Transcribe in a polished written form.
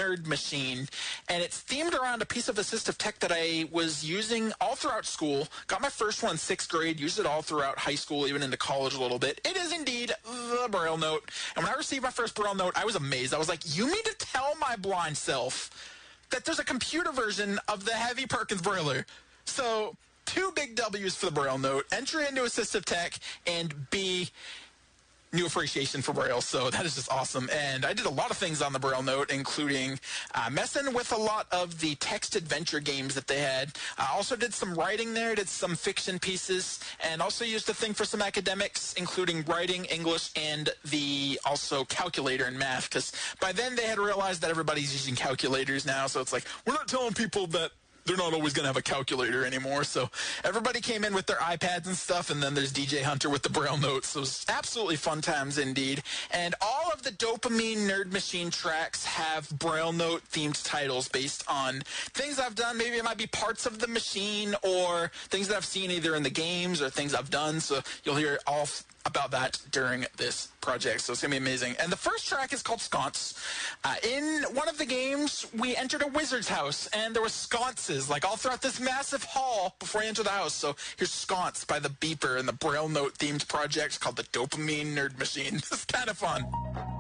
Nerd Machine, and it's themed around a piece of assistive tech that I was using all throughout school. Got my first one in 6th grade, used it all throughout high school, even into college a little bit. It is indeed the Braille Note. And when I received my first Braille Note, I was amazed. I was like, you mean to tell my blind self that there's a computer version of the Heavy Perkins Brailler? So, 2 big W's for the Braille Note. Entry into assistive tech, and B, new appreciation for Braille. So that is just awesome. And I did a lot of things on the Braille Note, including messing with a lot of the text adventure games that they had. I also did some writing there, did some fiction pieces, and also used the thing for some academics, including writing, English, and the also calculator and math, because by then they had realized that everybody's using calculators now. So it's like, we're not telling people that they're not always going to have a calculator anymore. So everybody came in with their iPads and stuff, and then there's DJ Hunter with the Braille Notes. So it was absolutely fun times indeed. And all of the Dopamine Nerd Machine tracks have Braille Note themed titles based on things I've done. Maybe it might be parts of the machine or things that I've seen either in the games or things I've done. So you'll hear all about that during this project, so it's going to be amazing. And the first track is called Sconce. In one of the games, we entered a wizard's house, and there were sconces, like, all throughout this massive hall before you enter the house. So here's Sconce by the Beeper in the Braille Note-themed project called the Dopamine Nerd Machine. This is kind of fun.